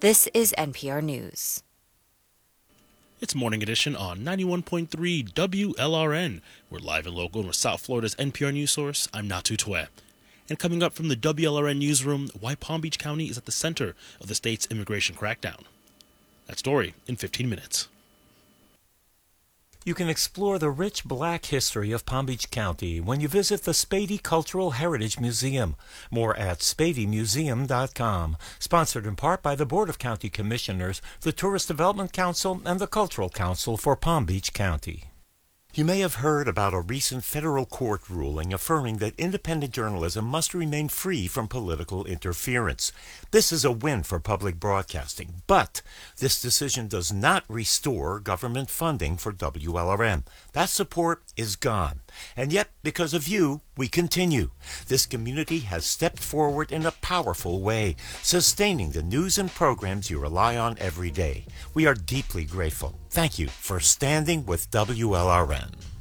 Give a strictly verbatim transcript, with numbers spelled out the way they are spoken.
This is N P R News. It's Morning Edition on ninety-one point three W L R N. We're live and local with South Florida's N P R News Source. I'm Natu Tue. And coming up from the W L R N newsroom, why Palm Beach County is at the center of the state's immigration crackdown. That story in fifteen minutes. You can explore the rich black history of Palm Beach County when you visit the Spady Cultural Heritage Museum. More at spady museum dot com. Sponsored in part by the Board of County Commissioners, the Tourist Development Council, and the Cultural Council for Palm Beach County. You may have heard about a recent federal court ruling affirming that independent journalism must remain free from political interference. This is a win for public broadcasting, but this decision does not restore government funding for W L R N. That support is gone. And yet, because of you, we continue. This community has stepped forward in a powerful way, sustaining the news and programs you rely on every day. We are deeply grateful. Thank you for standing with W L R N.